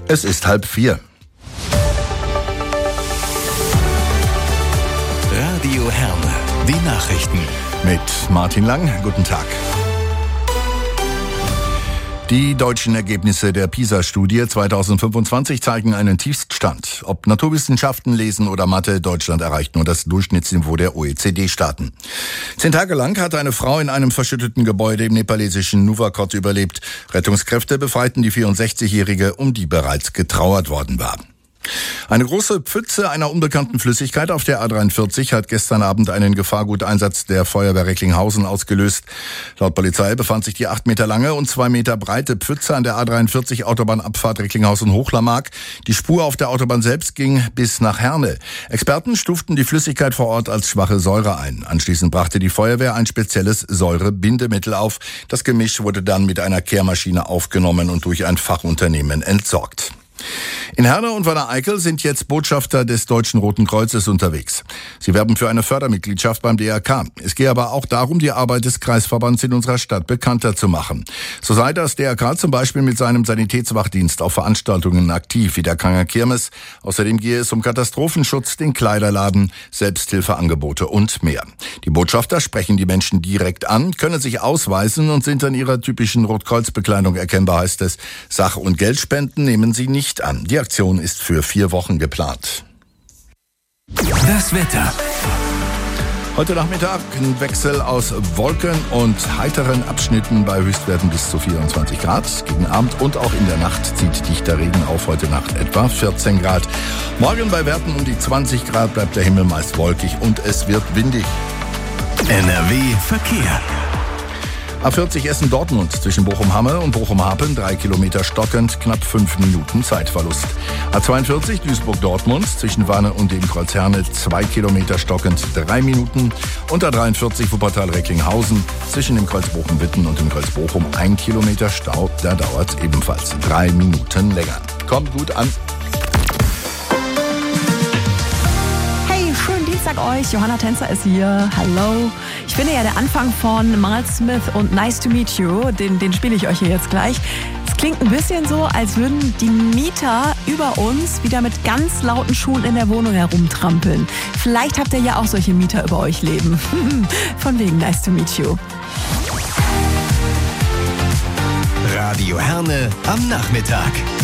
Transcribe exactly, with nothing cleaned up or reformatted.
Es ist halb vier. Radio Herne, die Nachrichten. Mit Martin Lang, guten Tag. Die deutschen Ergebnisse der PISA-Studie zweitausendfünfundzwanzig zeigen einen Tiefststand. Ob Naturwissenschaften, Lesen oder Mathe, Deutschland erreicht nur das Durchschnittsniveau der O E C D-Staaten. Zehn Tage lang hatte eine Frau in einem verschütteten Gebäude im nepalesischen Nuwakot überlebt. Rettungskräfte befreiten die vierundsechzigjährige, um die bereits getrauert worden war. Eine große Pfütze einer unbekannten Flüssigkeit auf der A dreiundvierzig hat gestern Abend einen Gefahrguteinsatz der Feuerwehr Recklinghausen ausgelöst. Laut Polizei befand sich die acht Meter lange und zwei Meter breite Pfütze an der A dreiundvierzig Autobahnabfahrt Recklinghausen-Hochlarmark. Die Spur auf der Autobahn selbst ging bis nach Herne. Experten stuften die Flüssigkeit vor Ort als schwache Säure ein. Anschließend brachte die Feuerwehr ein spezielles Säurebindemittel auf. Das Gemisch wurde dann mit einer Kehrmaschine aufgenommen und durch ein Fachunternehmen entsorgt. In Herne und Wanne-Eickel sind jetzt Botschafter des Deutschen Roten Kreuzes unterwegs. Sie werben für eine Fördermitgliedschaft beim D R K. Es gehe aber auch darum, die Arbeit des Kreisverbands in unserer Stadt bekannter zu machen. So sei das D R K zum Beispiel mit seinem Sanitätswachdienst auf Veranstaltungen aktiv, wie der Kanger Kirmes. Außerdem gehe es um Katastrophenschutz, den Kleiderladen, Selbsthilfeangebote und mehr. Die Botschafter sprechen die Menschen direkt an, können sich ausweisen und sind an ihrer typischen Rotkreuzbekleidung erkennbar, heißt es. Sach- und Geldspenden nehmen sie nicht an. Die Aktion ist für vier Wochen geplant. Das Wetter. Heute Nachmittag ein Wechsel aus Wolken und heiteren Abschnitten bei Höchstwerten bis zu vierundzwanzig Grad. Gegen Abend und auch in der Nacht zieht dichter Regen auf, heute Nacht etwa vierzehn Grad. Morgen bei Werten um die zwanzig Grad bleibt der Himmel meist wolkig und es wird windig. N R W Verkehr. A vierzig Essen-Dortmund zwischen Bochum-Hamme und Bochum-Hapen, drei Kilometer stockend, knapp fünf Minuten Zeitverlust. A zweiundvierzig Duisburg-Dortmund zwischen Wanne und dem Kreuz Herne, zwei Kilometer stockend, drei Minuten. Und A dreiundvierzig Wuppertal-Recklinghausen zwischen dem Kreuz Bochum-Witten und dem Kreuz Bochum, ein Kilometer Stau, da dauert es ebenfalls drei Minuten länger. Kommt gut an. Schönen Dienstag euch, Johanna Tänzer ist hier, hallo. Ich finde ja, der Anfang von Miles Smith und Nice to Meet You, den, den spiele ich euch hier jetzt gleich. Es klingt ein bisschen so, als würden die Mieter über uns wieder mit ganz lauten Schuhen in der Wohnung herumtrampeln. Vielleicht habt ihr ja auch solche Mieter über euch leben. Von wegen Nice to Meet You. Radio Herne am Nachmittag.